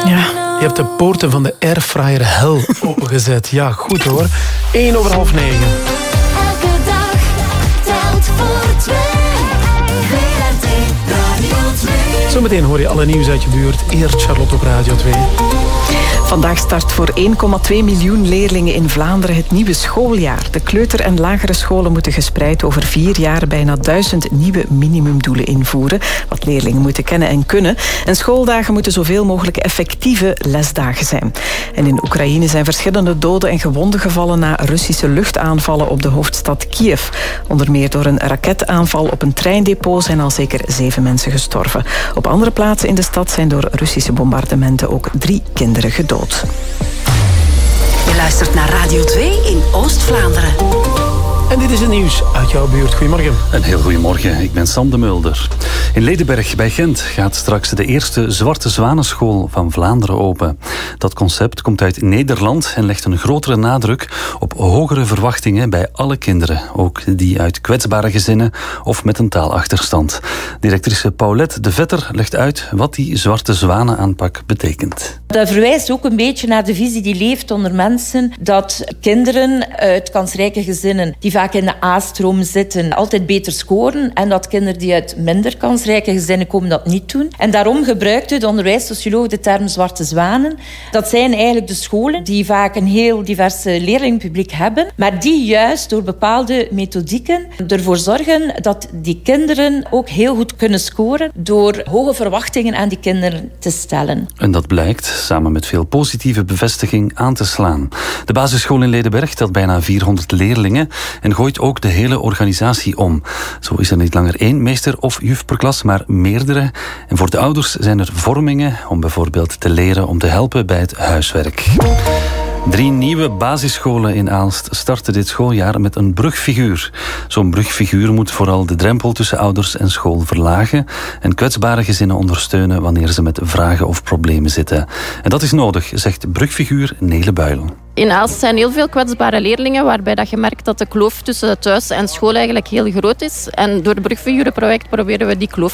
Ja, je hebt de poorten van de airfryer hel opengezet. Ja, goed hoor. 9:01. Elke dag telt voor twee. WRT Radio 2. Zometeen hoor je alle nieuws uit je buurt. Eerst Charlotte op Radio 2. Vandaag start voor 1,2 miljoen leerlingen in Vlaanderen het nieuwe schooljaar. De kleuter- en lagere scholen moeten gespreid over 4 jaar bijna 1000 nieuwe minimumdoelen invoeren, wat leerlingen moeten kennen en kunnen. En schooldagen moeten zoveel mogelijk effectieve lesdagen zijn. En in Oekraïne zijn verschillende doden en gewonden gevallen na Russische luchtaanvallen op de hoofdstad Kiev. Onder meer door een raketaanval op een treindepot zijn al zeker 7 mensen gestorven. Op andere plaatsen in de stad zijn door Russische bombardementen ook 3 kinderen gedood. Je luistert naar Radio 2 in Oost-Vlaanderen. En dit is het nieuws uit jouw buurt. Goedemorgen. Een heel goedemorgen, ik ben Sam de Mulder. In Ledenberg bij Gent gaat straks de eerste Zwarte Zwanenschool van Vlaanderen open. Dat concept komt uit Nederland en legt een grotere nadruk op hogere verwachtingen bij alle kinderen. Ook die uit kwetsbare gezinnen of met een taalachterstand. Directrice Paulette de Vetter legt uit wat die Zwarte Zwanenaanpak betekent. Dat verwijst ook een beetje naar de visie die leeft onder mensen, dat kinderen uit kansrijke gezinnen die vaak in de A-stroom zitten altijd beter scoren en dat kinderen die uit minder kansrijke gezinnen komen dat niet doen. En daarom gebruikt de onderwijssocioloog de term Zwarte Zwanen. Dat zijn eigenlijk de scholen die vaak een heel diverse leerlingpubliek hebben, maar die juist door bepaalde methodieken ervoor zorgen dat die kinderen ook heel goed kunnen scoren door hoge verwachtingen aan die kinderen te stellen. En dat blijkt samen met veel positieve bevestiging aan te slaan. De basisschool in Ledenberg telt bijna 400 leerlingen en gooit ook de hele organisatie om. Zo is er niet langer 1 meester of juf per klas, maar meerdere. En voor de ouders zijn er vormingen om bijvoorbeeld te leren om te helpen bij het huiswerk. 3 nieuwe basisscholen in Aalst starten dit schooljaar met een brugfiguur. Zo'n brugfiguur moet vooral de drempel tussen ouders en school verlagen en kwetsbare gezinnen ondersteunen wanneer ze met vragen of problemen zitten. En dat is nodig, zegt brugfiguur Nele Buijl. In Aalst zijn heel veel kwetsbare leerlingen, waarbij dat je merkt dat de kloof tussen thuis en school eigenlijk heel groot is. En door het brugfigurenproject proberen we die kloof